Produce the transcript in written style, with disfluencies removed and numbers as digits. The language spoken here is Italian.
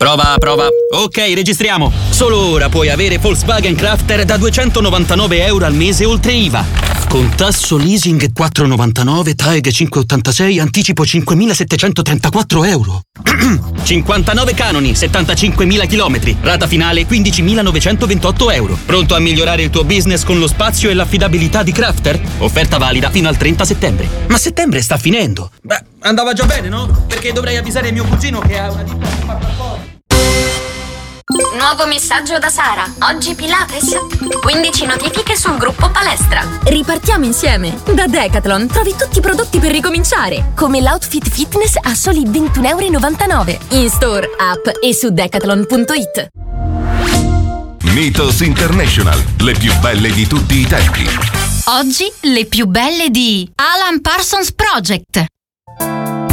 Prova. Ok, registriamo. Solo ora puoi avere Volkswagen Crafter da €299 al mese oltre IVA. Con tasso leasing 4,99, TAEG 5,86, anticipo €5.734. 59 canoni, 75.000 chilometri. Rata finale €15.928. Pronto a migliorare il tuo business con lo spazio e l'affidabilità di Crafter? Offerta valida fino al 30 settembre. Ma settembre sta finendo. Beh, andava già bene, no? Perché dovrei avvisare mio cugino che ha una ditta che fa trasporto. Nuovo messaggio da Sara. Oggi Pilates. 15 notifiche sul gruppo palestra. Ripartiamo insieme. Da Decathlon trovi tutti i prodotti per ricominciare, come l'outfit fitness a soli €21,99. In store, app e su decathlon.it. Mythos International, le più belle di tutti i tempi. Oggi le più belle di Alan Parsons Project.